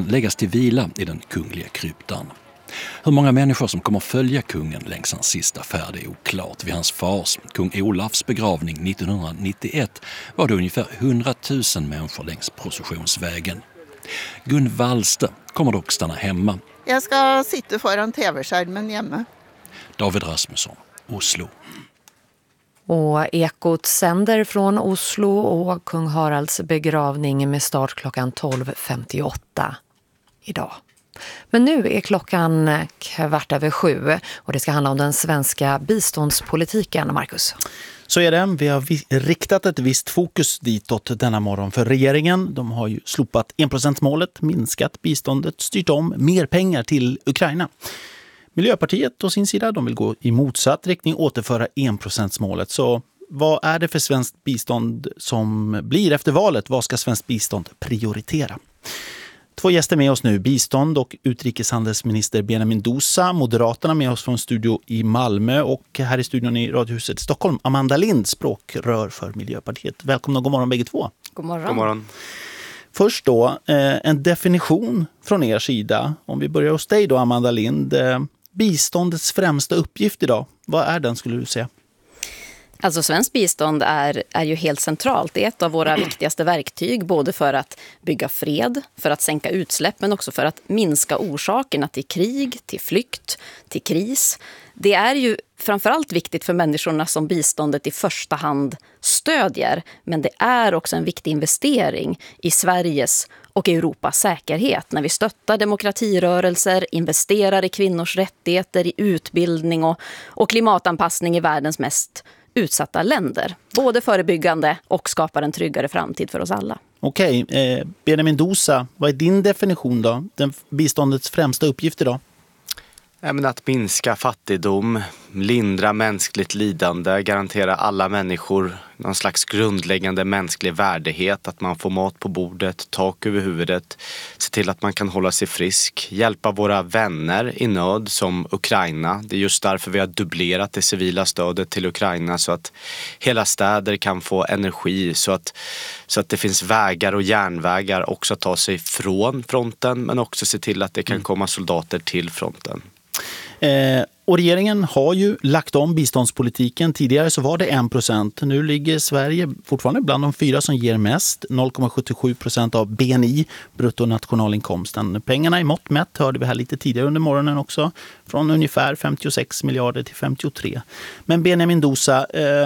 läggas till vila i den kungliga kryptan. Hur många människor som kommer följa kungen längs hans sista färd är oklart. Vid hans fars, kung Olafs begravning 1991, var det ungefär 100 000 människor längs processionsvägen. Gun Wallste kommer dock stanna hemma. Jag ska sitta foran tv-skärmen hemma. David Rasmusson, Oslo. Och Ekot sänder från Oslo och kung Haralds begravning med start klockan 12.58 idag. Men nu är klockan 7:15 och det ska handla om den svenska biståndspolitiken, Marcus. Så är det. Vi har riktat ett visst fokus ditåt denna morgon för regeringen. De har ju slopat 1%-målet, minskat biståndet, styrt om mer pengar till Ukraina. Miljöpartiet å sin sida, de vill gå i motsatt riktning, återföra 1%-målet. Så vad är det för svenskt bistånd som blir efter valet? Vad ska svenskt bistånd prioritera? 2 gäster med oss nu, bistånd- och utrikeshandelsminister Benjamin Dousa, Moderaterna med oss från studio i Malmö och här i studion i Radiohuset i Stockholm, Amanda Lind, språkrör för Miljöpartiet. Välkomna och god morgon bägge två. God morgon. God morgon. Först då, en definition från er sida. Om vi börjar hos dig då, Amanda Lind. Biståndets främsta uppgift idag, vad är den skulle du säga? Alltså svenskt bistånd är ju helt centralt. Det är ett av våra viktigaste verktyg, både för att bygga fred, för att sänka utsläpp, men också för att minska orsakerna till krig, till flykt, till kris. Det är ju framförallt viktigt för människorna som biståndet i första hand stödjer, men det är också en viktig investering i Sveriges och Europas säkerhet när vi stöttar demokratirörelser, investerar i kvinnors rättigheter, i utbildning och klimatanpassning i världens mest utsatta länder. Både förebyggande och skapar en tryggare framtid för oss alla. Okej, Benjamin Dousa, vad är din definition då? Biståndets främsta uppgift idag? Att minska fattigdom, lindra mänskligt lidande, garantera alla människor någon slags grundläggande mänsklig värdighet, att man får mat på bordet, tak över huvudet, se till att man kan hålla sig frisk, hjälpa våra vänner i nöd som Ukraina. Det är just därför vi har dubblerat det civila stödet till Ukraina så att hela städer kan få energi, så att det finns vägar och järnvägar också att ta sig från fronten, men också se till att det kan komma soldater till fronten. Och regeringen har ju lagt om biståndspolitiken. Tidigare så var det 1%. Nu ligger Sverige fortfarande bland de 4 som ger mest. 0,77% av BNI, bruttonationalinkomsten. Pengarna i mått mätt hörde vi här lite tidigare under morgonen också. Från ungefär 56 miljarder till 53. Men Benjamin Dousa,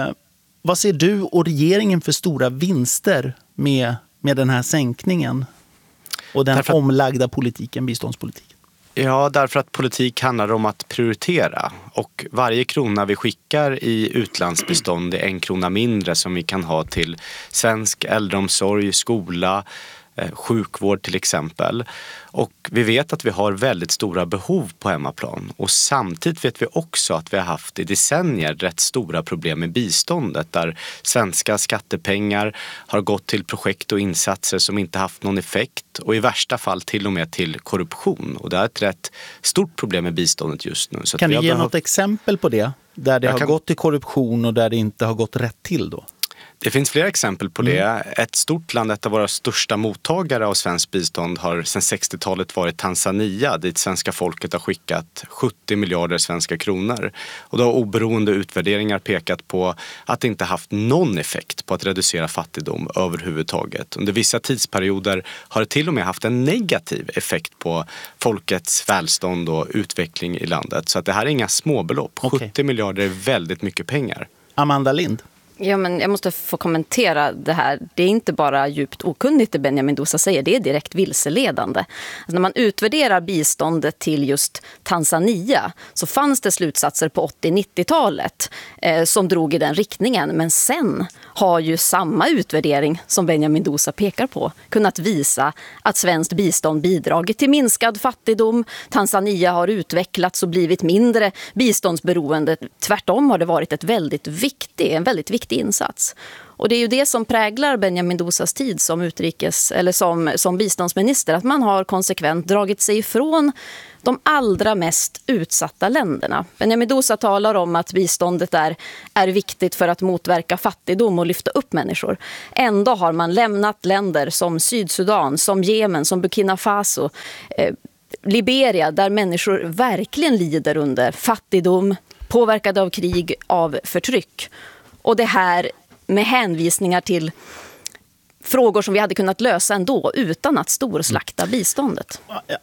vad ser du och regeringen för stora vinster med den här sänkningen? Och den omlagda politiken, biståndspolitiken? Ja, därför att politik handlar om att prioritera, och varje krona vi skickar i utlandsbistånd är 1 krona mindre som vi kan ha till svensk äldreomsorg, skola, sjukvård till exempel. Och vi vet att vi har väldigt stora behov på hemmaplan, och samtidigt vet vi också att vi har haft i decennier rätt stora problem med biståndet där svenska skattepengar har gått till projekt och insatser som inte haft någon effekt, och i värsta fall till och med till korruption, och det är ett rätt stort problem med biståndet just nu. Så kan du ge något exempel på det där det har gått till korruption och där det inte har gått rätt till då? Det finns flera exempel på det. Ett stort land, ett av våra största mottagare av svensk bistånd, har sedan 60-talet varit Tanzania, dit svenska folket har skickat 70 miljarder svenska kronor. Och då har oberoende utvärderingar pekat på att det inte haft någon effekt på att reducera fattigdom överhuvudtaget. Under vissa tidsperioder har det till och med haft en negativ effekt på folkets välstånd och utveckling i landet. Så att det här är inga småbelopp. 70 miljarder är väldigt mycket pengar. Amanda Lind. Ja, men jag måste få kommentera det här. Det är inte bara djupt okunnigt det Benjamin Dousa säger, det är direkt vilseledande. Alltså när man utvärderar biståndet till just Tanzania så fanns det slutsatser på 80-90-talet som drog i den riktningen. Men sen har ju samma utvärdering som Benjamin Dousa pekar på kunnat visa att svenskt bistånd bidragit till minskad fattigdom. Tanzania har utvecklats och blivit mindre biståndsberoende. Tvärtom har det varit en väldigt viktig viktig insats. Och det är ju det som präglar Benjamin Dosas tid som som biståndsminister, att man har konsekvent dragit sig ifrån de allra mest utsatta länderna. Benjamin Dosa talar om att biståndet är viktigt för att motverka fattigdom och lyfta upp människor. Ändå har man lämnat länder som Sydsudan, som Jemen, som Burkina Faso, Liberia, där människor verkligen lider under fattigdom, påverkade av krig, av förtryck. Och det här med hänvisningar till frågor som vi hade kunnat lösa ändå utan att storslakta biståndet.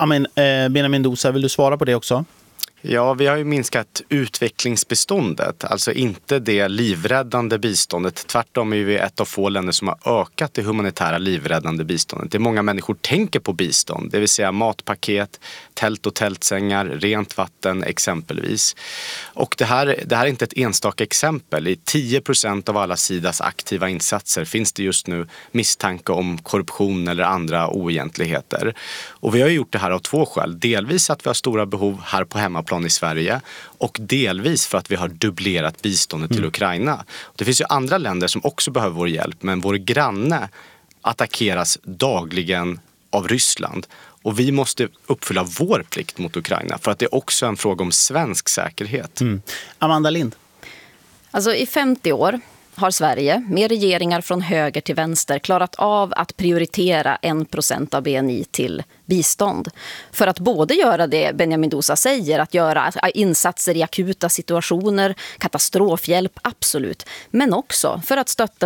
Benjamin Dosa, vill du svara på det också? Ja, vi har ju minskat utvecklingsbiståndet, alltså inte det livräddande biståndet. Tvärtom är vi ett av få länder som har ökat det humanitära livräddande biståndet. Det är många människor tänker på bistånd, det vill säga matpaket, tält och tältsängar, rent vatten exempelvis. Och det här är inte ett enstaka exempel. I 10% av alla Sidas aktiva insatser finns det just nu misstanke om korruption eller andra oegentligheter. Och vi har gjort det här av två skäl. Delvis att vi har stora behov här på hemmaplan i Sverige och delvis för att vi har dubblerat biståndet till Ukraina. Det finns ju andra länder som också behöver vår hjälp, men vår granne attackeras dagligen av Ryssland. Och vi måste uppfylla vår plikt mot Ukraina för att det är också en fråga om svensk säkerhet. Amanda Lind. Alltså i 50 år har Sverige, med regeringar från höger till vänster, klarat av att prioritera 1% av BNI till bistånd. För att både göra det Benjamin Dosa säger, att göra insatser i akuta situationer, katastrofhjälp, absolut. Men också för att stötta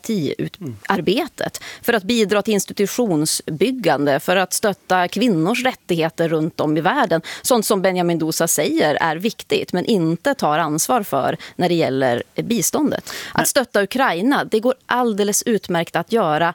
demokratiarbetet, för att bidra till institutionsbyggande, för att stötta kvinnors rättigheter runt om i världen. Sånt som Benjamin Dosa säger är viktigt, men inte tar ansvar för när det gäller biståndet. Att stötta Ukraina, det går alldeles utmärkt att göra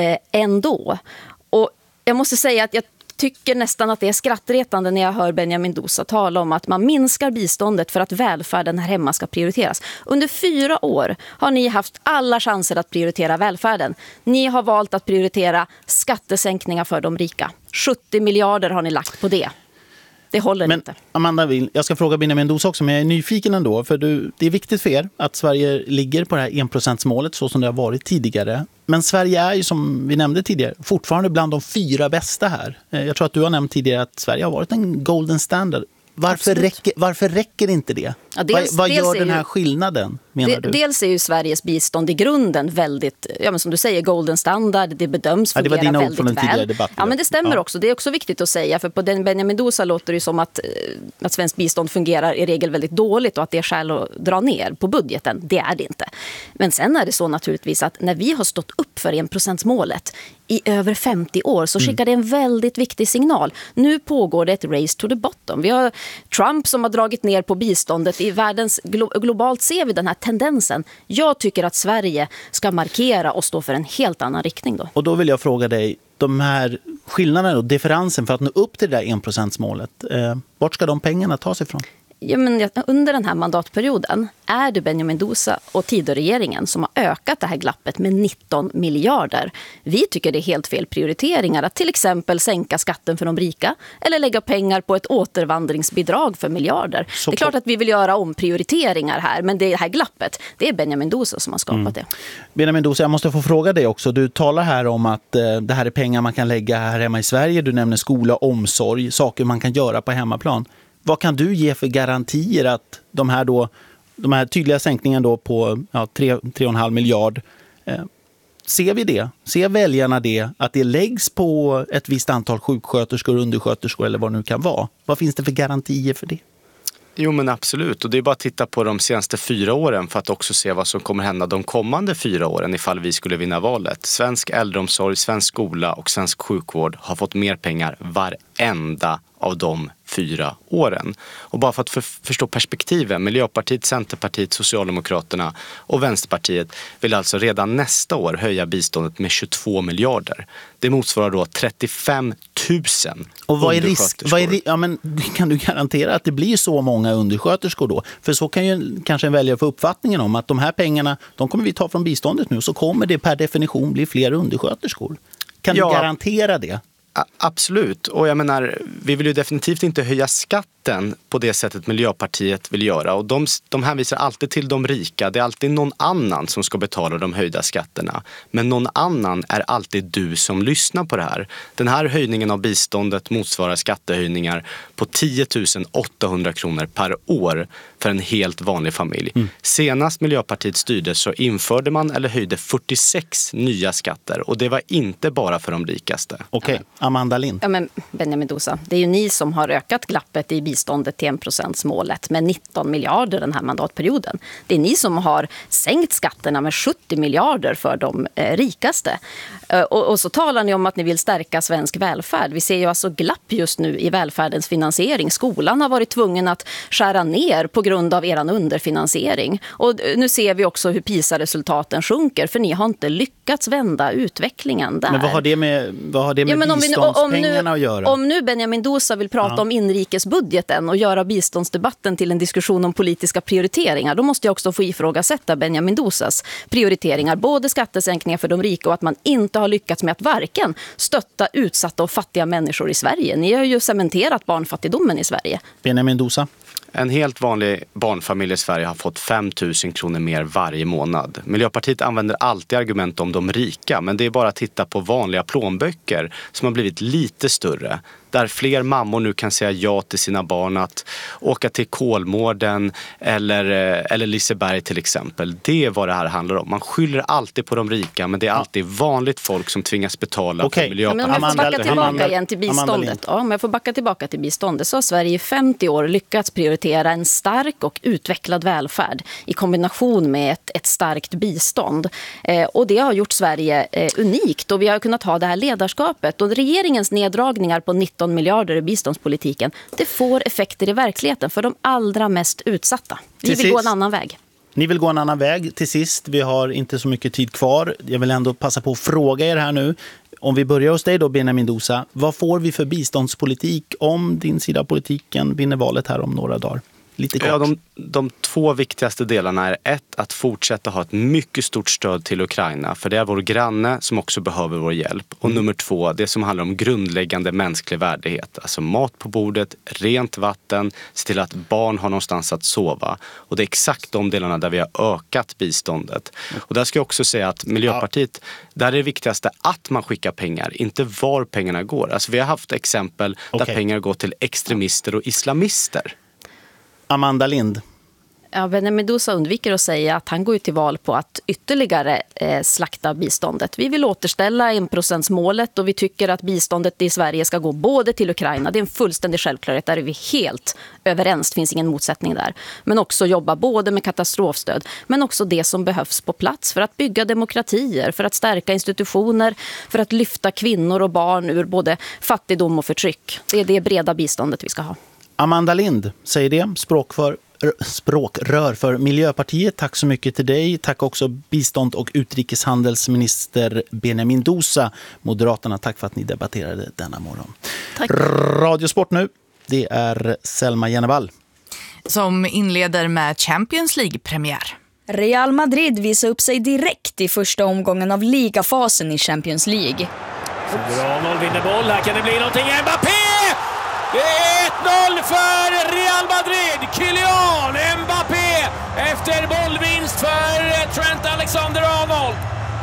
ändå. Och jag måste säga att jag tycker nästan att det är skrattretande när jag hör Benjamin Dosa tala om att man minskar biståndet för att välfärden här hemma ska prioriteras. Under 4 år har ni haft alla chanser att prioritera välfärden. Ni har valt att prioritera skattesänkningar för de rika. 70 miljarder har ni lagt på det. Det håller inte. Amanda, jag ska fråga Benjamin Dosa också, men jag är nyfiken ändå. För det är viktigt för er att Sverige ligger på det här 1%-målet så som det har varit tidigare. Men Sverige är ju, som vi nämnde tidigare, fortfarande bland de 4 bästa här. Jag tror att du har nämnt tidigare att Sverige har varit en golden standard. Varför räcker inte det? Ja, vad gör den här skillnaden, menar du? Dels är ju Sveriges bistånd i grunden väldigt, som du säger, golden standard. Det bedöms fungera väldigt väl. Det var dina ord från den tidigare debatten. Ja, men det stämmer också. Det är också viktigt att säga, för på den Benjamin Dosa låter det som att svensk bistånd fungerar i regel väldigt dåligt och att det är skäl att dra ner på budgeten. Det är det inte. Men sen är det så naturligtvis att när vi har stått upp för 1%-målet i över 50 år så skickar det en väldigt viktig signal. Nu pågår det ett race to the bottom. Vi har Trump som har dragit ner på biståndet. I världens globalt ser vi den här tendensen. Jag tycker att Sverige ska markera och stå för en helt annan riktning då. Och då vill jag fråga dig, de här skillnaderna och differensen för att nå upp till det där 1%-målet, vart ska de pengarna tas ifrån? Ja, men under den här mandatperioden är det Benjamin Dosa och Tidöregeringen som har ökat det här glappet med 19 miljarder. Vi tycker det är helt fel prioriteringar att till exempel sänka skatten för de rika eller lägga pengar på ett återvandringsbidrag för miljarder. Det är klart att vi vill göra omprioriteringar här, men det här glappet, det är Benjamin Dosa som har skapat det. Benjamin Dosa, jag måste få fråga dig också. Du talar här om att det här är pengar man kan lägga här hemma i Sverige. Du nämner skola, omsorg, saker man kan göra på hemmaplan. Vad kan du ge för garantier att de här tydliga sänkningarna då på 3,5 miljard, ser vi det? Ser väljarna det? Att det läggs på ett visst antal sjuksköterskor, undersköterskor eller vad det nu kan vara? Vad finns det för garantier för det? Jo, men absolut. Och det är bara att titta på de senaste 4 åren för att också se vad som kommer hända de kommande 4 åren ifall vi skulle vinna valet. Svensk äldreomsorg, svensk skola och svensk sjukvård har fått mer pengar varenda av de 4 åren. Och bara för att förstå perspektiven, Miljöpartiet, Centerpartiet, Socialdemokraterna och Vänsterpartiet vill alltså redan nästa år höja biståndet med 22 miljarder. Det motsvarar då 35 000 och vad är kan du garantera att det blir så många undersköterskor då? För så kan ju kanske en väljare få uppfattningen om att de här pengarna, de kommer vi ta från biståndet nu, så kommer det per definition bli fler undersköterskor. Kan du garantera det? Absolut. Och jag menar, vi vill ju definitivt inte höja skatten liten på det sättet Miljöpartiet vill göra. Och de hänvisar alltid till de rika. Det är alltid någon annan som ska betala de höjda skatterna. Men någon annan är alltid du som lyssnar på det här. Den här höjningen av biståndet motsvarar skattehöjningar på 10 800 kronor per år för en helt vanlig familj. Senast Miljöpartiet styrde så införde man eller höjde 46 nya skatter. Och det var inte bara för de rikaste. Okej, Amanda Lind. Ja, men Benjamin Dousa, det är ju ni som har ökat glappet i biståndet till 1%-målet med 19 miljarder den här mandatperioden. Det är ni som har sänkt skatterna med 70 miljarder för de rikaste. Och så talar ni om att ni vill stärka svensk välfärd. Vi ser ju alltså glapp just nu i välfärdens finansiering. Skolan har varit tvungen att skära ner på grund av eran underfinansiering. Och nu ser vi också hur PISA-resultaten sjunker, för ni har inte lyckats vända utvecklingen där. Men vad har det med biståndspengarna att göra? Om nu Benjamin Dousa vill prata om inrikesbudgeten och göra biståndsdebatten till en diskussion om politiska prioriteringar, då måste jag också få ifrågasätta Benjamin Dousas prioriteringar. Både skattesänkningar för de rika och att man inte har lyckats med att varken stötta utsatta och fattiga människor i Sverige. Ni har ju cementerat barnfattigdomen i Sverige. Benjamin Dousa. En helt vanlig barnfamilj i Sverige har fått 5 000 kronor mer varje månad. Miljöpartiet använder alltid argument om de rika, men det är bara att titta på vanliga plånböcker som har blivit lite större. Där fler mammor nu kan säga ja till sina barn att åka till Kolmården eller Liseberg till exempel. Det är vad det här handlar om. Man skyller alltid på de rika, men det är alltid vanligt folk som tvingas betala för Miljöpartiet. Men om jag får backa tillbaka igen till biståndet. Om jag får backa tillbaka till biståndet så har Sverige i 50 år lyckats prioritera en stark och utvecklad välfärd i kombination med ett starkt bistånd. Och det har gjort Sverige unikt, och vi har kunnat ha det här ledarskapet. Och regeringens neddragningar på 19 miljarder i biståndspolitiken, det får effekter i verkligheten för de allra mest utsatta. Vi vill gå en annan väg. Ni vill gå en annan väg. Till sist, vi har inte så mycket tid kvar. Jag vill ändå passa på att fråga er här nu. Om vi börjar hos dig då, Benjamin Dousa. Vad får vi för biståndspolitik om din sida av politiken vinner valet här om några dagar? Lite kort. Ja, de två viktigaste delarna är att fortsätta ha ett mycket stort stöd till Ukraina, för det är vår granne som också behöver vår hjälp. Och nummer 2, det som handlar om grundläggande mänsklig värdighet. Alltså mat på bordet, rent vatten, se till att barn har någonstans att sova. Och det är exakt de delarna där vi har ökat biståndet. Och där ska jag också säga att Miljöpartiet, där är det viktigaste att man skickar pengar, inte var pengarna går. Alltså vi har haft exempel där pengar går till extremister och islamister. Amanda Lind. Ja, Benjamin Dousa undviker att säga att han går till val på att ytterligare slakta biståndet. Vi vill återställa 1%-målet och vi tycker att biståndet i Sverige ska gå både till Ukraina. Det är en fullständig självklarhet, där är vi helt överens, det finns ingen motsättning där. Men också jobba både med katastrofstöd, men också det som behövs på plats för att bygga demokratier, för att stärka institutioner, för att lyfta kvinnor och barn ur både fattigdom och förtryck. Det är det breda biståndet vi ska ha. Amanda Lind säger det, språkrör för Miljöpartiet. Tack så mycket till dig. Tack också bistånd- och utrikeshandelsminister Benjamin Dousa. Moderaterna, tack för att ni debatterade denna morgon. Tack. Radiosport nu. Det är Selma Jennevall som inleder med Champions League-premiär. Real Madrid visar upp sig direkt i första omgången av ligafasen i Champions League. Ronald vinner boll, här kan det bli någonting. Mbappé! Det är 1-0 för Real Madrid. Kylian Mbappé efter bollvinst för Trent Alexander-Arnold.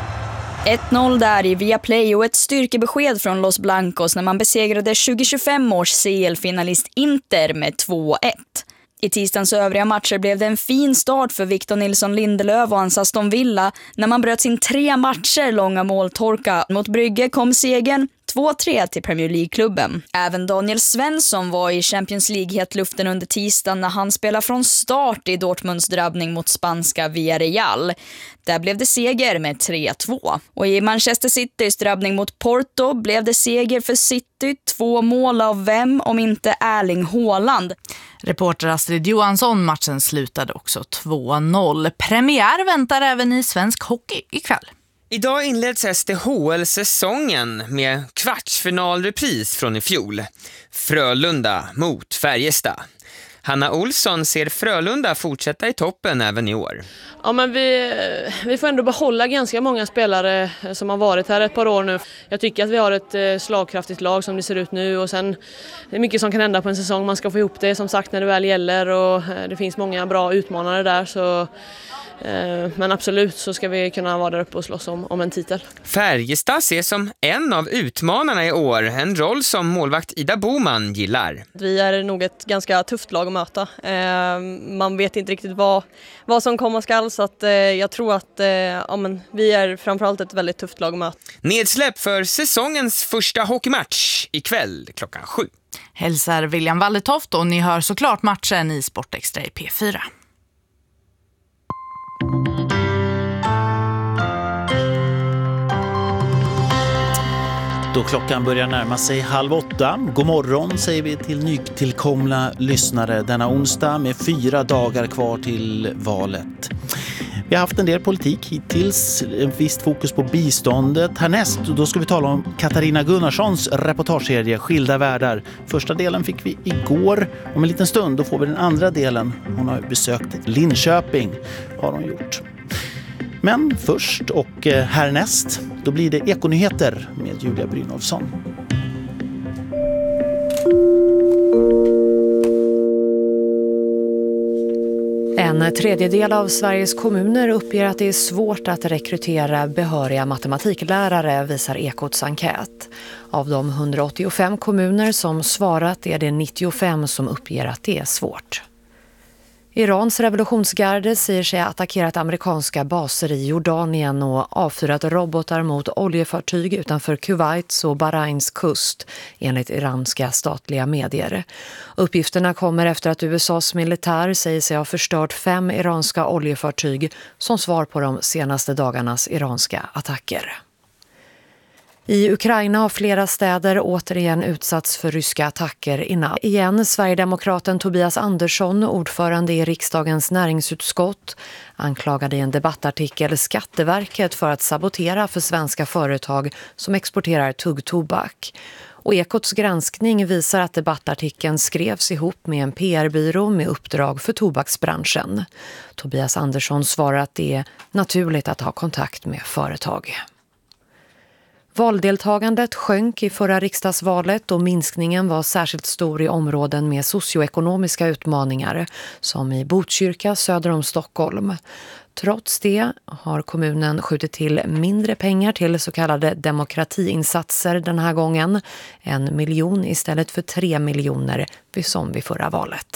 1-0 där i Viaplay och ett styrkebesked från Los Blancos när man besegrade 2025 års CL-finalist Inter med 2-1. I tisdagens övriga matcher blev det en fin start för Victor Nilsson Lindelöf och hans Aston Villa när man bröt sin 3 matcher långa måltorka. Mot Brygge kom segern 2-3 till Premier League-klubben. Även Daniel Svensson var i Champions League-hetluften under tisdagen när han spelade från start i Dortmunds drabbning mot spanska Villarreal. Där blev det seger med 3-2. Och i Manchester Citys drabbning mot Porto blev det seger för City, 2 mål av vem om inte Erling Haaland. Reporter Astrid Johansson, matchen slutade också 2-0. Premiär väntar även i svensk hockey ikväll. Idag inleds SDHL-säsongen med kvartsfinalrepris från i fjol. Frölunda mot Färjestad. Hanna Olsson ser Frölunda fortsätta i toppen även i år. Ja, men vi får ändå behålla ganska många spelare som har varit här ett par år nu. Jag tycker att vi har ett slagkraftigt lag som det ser ut nu, och sen det är mycket som kan hända på en säsong. Man ska få ihop det som sagt när det väl gäller, och det finns många bra utmanare där, så men absolut så ska vi kunna vara där uppe och slåss om en titel. Färjestad ses som en av utmanarna i år, en roll som målvakt Ida Boman gillar. Vi är nog ett ganska tufft lag att möta. Man vet inte riktigt vad som komma skall, så att jag tror att vi är framförallt ett väldigt tufft lag att möta. Nedsläpp för säsongens första hockeymatch ikväll 7:00. Hälsar William Walletoft, och ni hör såklart matchen i Sportextra i P4. Då klockan börjar närma sig 7:30. God morgon säger vi till nytillkomna lyssnare denna onsdag med 4 dagar kvar till valet. Vi har haft en del politik hittills, en visst fokus på biståndet. Härnäst då ska vi tala om Katarina Gunnarssons reportageserie Skilda världar. Första delen fick vi igår. Om en liten stund då får vi den andra delen. Hon har besökt Linköping, har hon gjort. Men först och härnäst, då blir det Ekonyheter med Julia Brynolfsson. En tredjedel av Sveriges kommuner uppger att det är svårt att rekrytera behöriga matematiklärare, visar Ekots enkät. Av de 185 kommuner som svarat är det 95 som uppger att det är svårt. Irans revolutionsgarde säger sig ha attackerat amerikanska baser i Jordanien och avfyrat robotar mot oljefartyg utanför Kuwaits och Bahrains kust, enligt iranska statliga medier. Uppgifterna kommer efter att USAs militär säger sig ha förstört 5 iranska oljefartyg som svar på de senaste dagarnas iranska attacker. I Ukraina har flera städer återigen utsatts för ryska attacker i natt. Igen, Sverigedemokraten Tobias Andersson, ordförande i riksdagens näringsutskott, anklagade i en debattartikel Skatteverket för att sabotera för svenska företag som exporterar tuggtobak. Och Ekots granskning visar att debattartikeln skrevs ihop med en PR-byrå med uppdrag för tobaksbranschen. Tobias Andersson svarar att det är naturligt att ha kontakt med företag. Valdeltagandet sjönk i förra riksdagsvalet och minskningen var särskilt stor i områden med socioekonomiska utmaningar som i Botkyrka söder om Stockholm. Trots det har kommunen skjutit till mindre pengar till så kallade demokratiinsatser den här gången. 1 miljon istället för 3 miljoner som vid förra valet.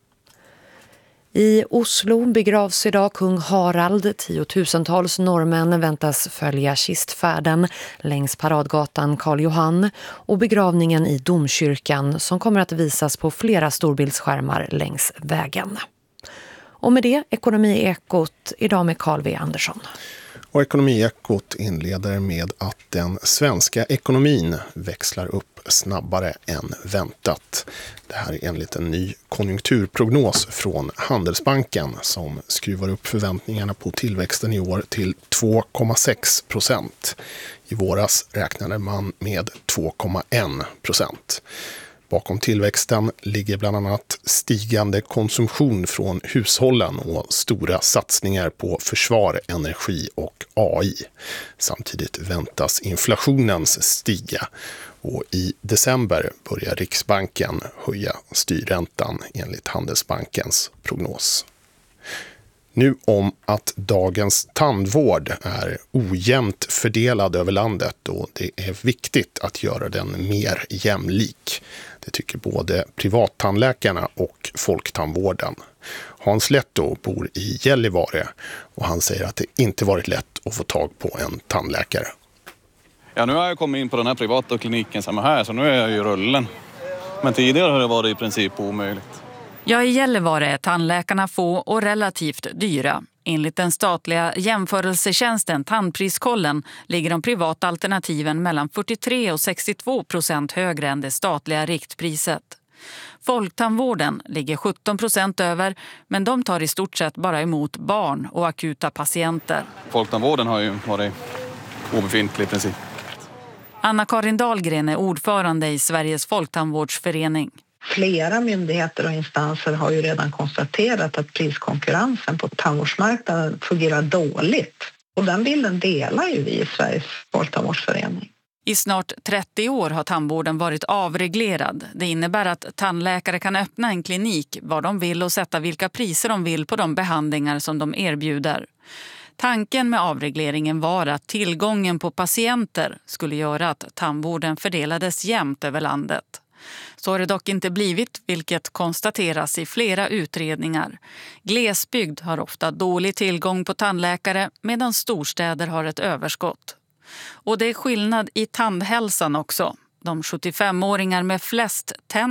I Oslo begravs idag kung Harald. 10-tusentals norrmän väntas följa kistfärden längs paradgatan Karl Johan och begravningen i domkyrkan som kommer att visas på flera storbildsskärmar längs vägen. Och med det, Ekonomiekot idag med Carl V. Andersson. Och Ekonomiekot inleder med att den svenska ekonomin växlar upp snabbare än väntat. Det här är enligt en ny konjunkturprognos från Handelsbanken som skruvar upp förväntningarna på tillväxten i år till 2,6%. I våras räknade man med 2,1%. Bakom tillväxten ligger bland annat stigande konsumtion från hushållen och stora satsningar på försvar, energi och AI. Samtidigt väntas inflationen stiga och i december börjar Riksbanken höja styrräntan enligt Handelsbankens prognos. Nu om att dagens tandvård är ojämnt fördelad över landet och det är viktigt att göra den mer jämlik. Det tycker både privattandläkarna och folktandvården. Hans Letto bor i Gällivare och han säger att det inte varit lätt att få tag på en tandläkare. Ja, nu har jag kommit in på den här privata kliniken som är här, så nu är jag i rullen. Men tidigare har det varit i princip omöjligt. Ja, i Gällivare är tandläkarna få och relativt dyra. Enligt den statliga jämförelsetjänsten Tandpriskollen ligger de privata alternativen mellan 43 och 62% högre än det statliga riktpriset. Folktandvården ligger 17% över, men de tar i stort sett bara emot barn och akuta patienter. Folktandvården har ju varit obefintlig i princip. Anna-Karin Dahlgren är ordförande i Sveriges folktandvårdsförening. Flera myndigheter och instanser har ju redan konstaterat att priskonkurrensen på tandvårdsmarknaden fungerar dåligt. Och den bilden delar ju vi i Sveriges Folktandvårdsförening. I snart 30 år har tandvården varit avreglerad. Det innebär att tandläkare kan öppna en klinik var de vill och sätta vilka priser de vill på de behandlingar som de erbjuder. Tanken med avregleringen var att tillgången på patienter skulle göra att tandvården fördelades jämnt över landet. Så har det dock inte blivit, vilket konstateras i flera utredningar. Glesbygd har ofta dålig tillgång på tandläkare medan storstäder har ett överskott. Och det är skillnad i tandhälsan också. De 75-åringar med flest tänder